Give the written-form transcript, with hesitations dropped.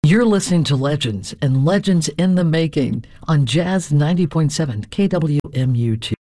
You're listening to Legends and Legends in the Making on Jazz 90.7 KWMU2.